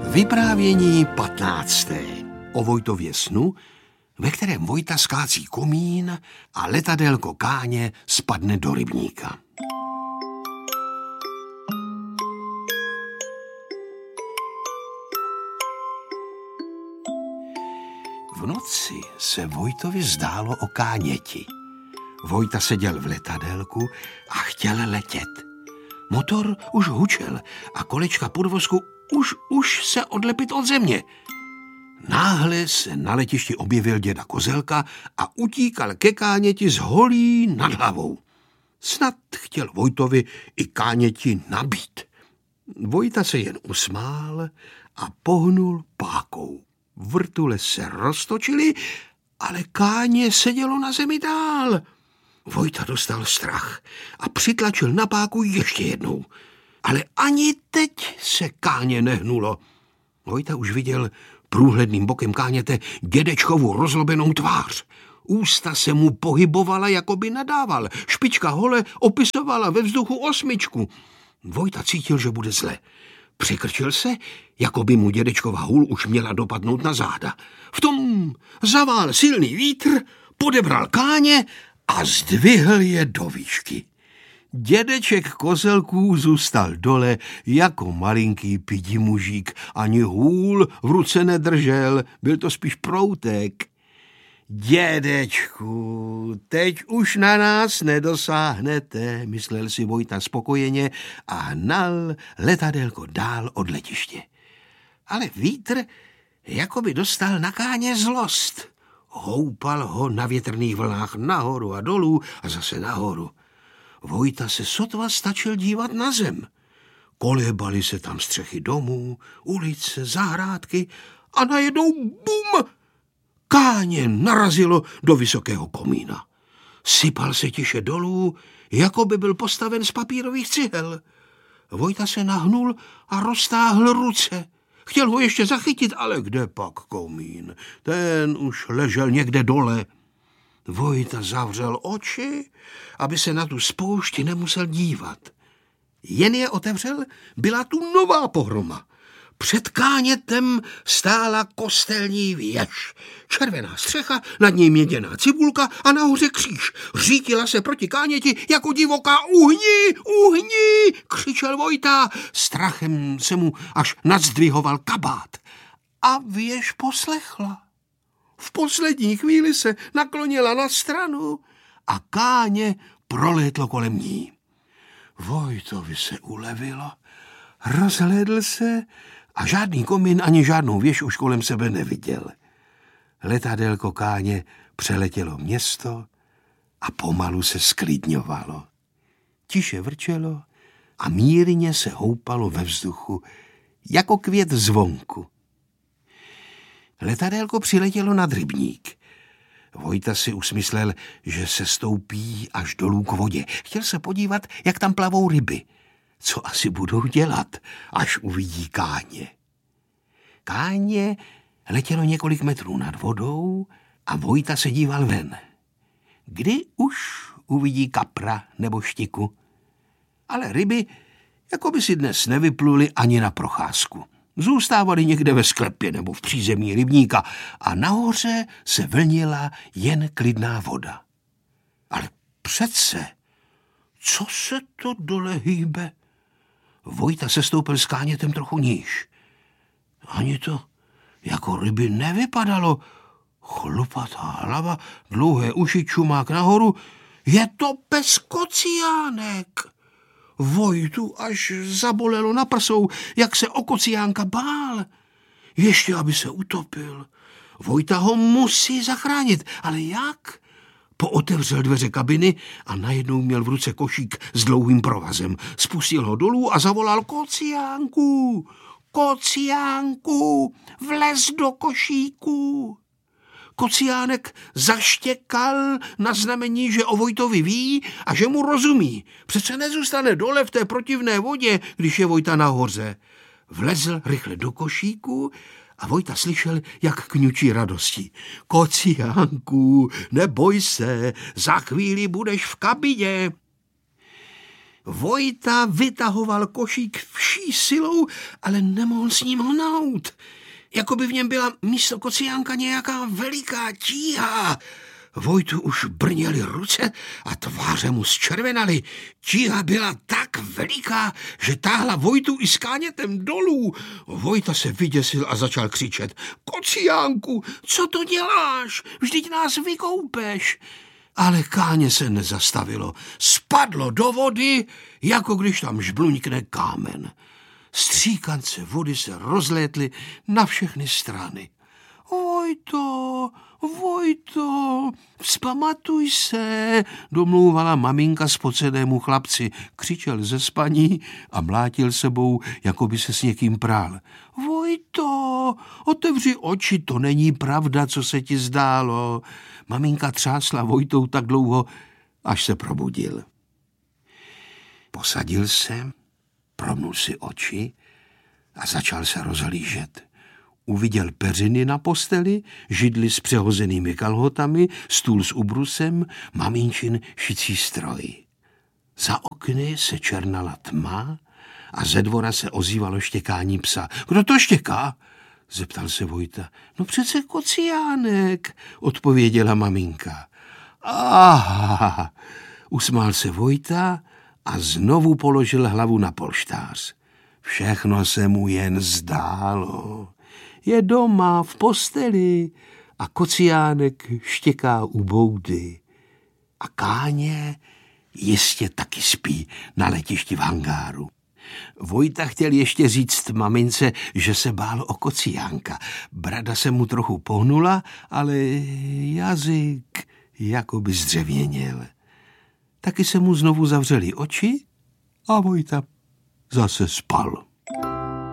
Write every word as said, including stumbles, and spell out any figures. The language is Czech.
Vyprávění patnácté. O Vojtově snu, ve kterém Vojta skácí komín a letadélko Káně spadne do rybníka. V noci se Vojtovi zdálo o Káněti. Vojta seděl v letadélku a chtěl letět. Motor už hučel a kolečka podvozku už, už se odlepit od země. Náhle se na letišti objevil děda Kozelka a utíkal ke Káněti s holí nad hlavou. Snad chtěl Vojtovi i Káněti nabít. Vojta se jen usmál a pohnul pákou. Vrtule se roztočily, ale Káně sedělo na zemi dál. Vojta dostal strach a přitlačil na páku ještě jednou. Ale ani teď se Káně nehnulo. Vojta už viděl průhledným bokem Káněte dědečkovu rozlobenou tvář. Ústa se mu pohybovala, jako by nadával. Špička hole opisovala ve vzduchu osmičku. Vojta cítil, že bude zle. Přikrčil se, jako by mu dědečkova hůl už měla dopadnout na záda. V tom zavál silný vítr, podebral Káně a zdvihl je do výšky. Dědeček Kozelků zůstal dole jako malinký pidi mužík. Ani hůl v ruce nedržel, byl to spíš proutek. Dědečku, teď už na nás nedosáhnete, myslel si Vojta spokojeně a hnal letadélko dál od letiště. Ale vítr jako by dostal na Káně zlost. Houpal ho na větrných vlnách nahoru a dolů a zase nahoru. Vojta se sotva stačil dívat na zem. Kolebaly se tam střechy domů, ulice, zahrádky a najednou bum! Káně narazilo do vysokého komína. Sypal se tiše dolů, jako by byl postaven z papírových cihel. Vojta se nahnul a roztáhl ruce. Chtěl ho ještě zachytit, ale kde pak komín? Ten už ležel někde dole. Vojta zavřel oči, aby se na tu spoušť nemusel dívat. Jen je otevřel, byla tu nová pohroma. Před Kánětem stála kostelní věž. Červená střecha, nad ní měděná cibulka a nahoře kříž. Řítila se proti Káněti jako divoká. Uhni, uhni, křičel Vojta. Strachem se mu až nadzdvihoval kabát. A věž poslechla. V poslední chvíli se naklonila na stranu a Káně prolétlo kolem ní. Vojtovi se ulevilo, rozhlédl se a žádný komín ani žádnou věž už kolem sebe neviděl. Letadélko Káně přeletělo město a pomalu se sklidňovalo. Tiše vrčelo a mírně se houpalo ve vzduchu jako květ zvonku. Letadélko přiletělo nad rybník. Vojta si usmyslel, že se stoupí až dolů k vodě. Chtěl se podívat, jak tam plavou ryby. Co asi budou dělat, až uvidí Káně. Káně letělo několik metrů nad vodou a Vojta se díval ven. Kdy už uvidí kapra nebo štiku? Ale ryby jako by si dnes nevypluli ani na procházku. Zůstávali někde ve sklepě nebo v přízemí rybníka a nahoře se vlnila jen klidná voda. Ale přece, co se to dole hýbe? Vojta se stoupil s Kánětem trochu níž. Ani to jako ryby nevypadalo. Chlupatá hlava, dlouhé uši, čumák nahoru. Je to pes Kociánek. Vojtu až zabolelo na prsou, jak se o Kociánka bál. Ještě, aby se utopil. Vojta ho musí zachránit, ale jak? Pootevřel dveře kabiny a najednou měl v ruce košík s dlouhým provazem. Spustil ho dolů a zavolal: Kociánku, Kociánku, vlez do košíku. Kociánek zaštěkal na znamení, že o Vojtovi ví a že mu rozumí. Přece nezůstane dole v té protivné vodě, když je Vojta nahoře. Vlezl rychle do košíku a Vojta slyšel, jak kňučí radostí. Kociánku, neboj se, za chvíli budeš v kabině. Vojta vytahoval košík vší silou, ale nemohl s ním hnout. Jako by v něm byla místo kociánka nějaká veliká tíha. Vojtu už brněly ruce a tváře mu zčervenaly. Tíha byla tak veliká, že táhla Vojtu i s Kánětem dolů. Vojta se vyděsil a začal křičet: Kociánku, co to děláš? Vždyť nás vykoupeš. Ale Káně se nezastavilo. Spadlo do vody, jako když tam žbluňkne kámen. Stříkance vody se rozlétly na všechny strany. Vojto, Vojto, vzpamatuj se, domlouvala maminka spocenému chlapci. Křičel ze spaní a mlátil sebou, jako by se s někým prál. Vojto, otevři oči, to není pravda, co se ti zdálo. Maminka třásla Vojtou tak dlouho, až se probudil. Posadil se, promnul si oči a začal se rozhlížet. Uviděl peřiny na posteli, židli s přehozenými kalhotami, stůl s ubrusem, maminčin šicí stroj. Za okny se černala tma a ze dvora se ozývalo štěkání psa. Kdo to štěká? Zeptal se Vojta. No přece Kociánek, odpověděla maminka. Aha, usmál se Vojta a znovu položil hlavu na polštář. Všechno se mu jen zdálo. Je doma v posteli a Kociánek štěká u boudy. A Káně jistě taky spí na letišti v hangáru. Vojta chtěl ještě říct mamince, že se bál o Kociánka. Brada se mu trochu pohnula, ale jazyk jako by zdřevěněl. Taky se mu znovu zavřely oči a Vojta zase spal.